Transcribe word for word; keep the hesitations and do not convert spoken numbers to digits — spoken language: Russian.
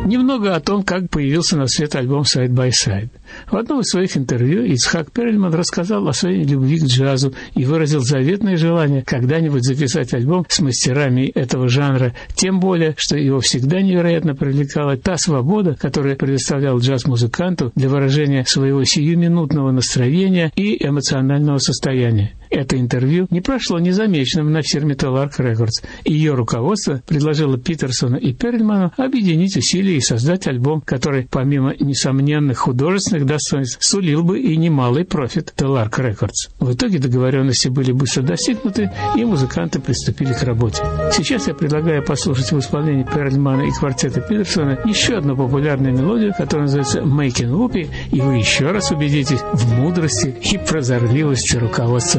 Немного о том, как появился на свет альбом «Side by Side». В одном из своих интервью Ицхак Перльман рассказал о своей любви к джазу и выразил заветное желание когда-нибудь записать альбом с мастерами этого жанра, тем более, что его всегда невероятно привлекала та свобода, которую предоставлял джаз-музыканту для выражения своего сиюминутного настроения и эмоционального состояния. Это интервью не прошло незамеченным на фирме Telarc Records, и ее руководство предложило Питерсону и Перльману объединить усилия и создать альбом, который, помимо несомненных художественных достоинств, сулил бы и немалый профит Telarc Records. В итоге договоренности были быстро достигнуты, и музыканты приступили к работе. Сейчас я предлагаю послушать в исполнении Перльмана и квартета Питерсона еще одну популярную мелодию, которая называется «Making Whoopee», и вы еще раз убедитесь в мудрости и прозорливости руководства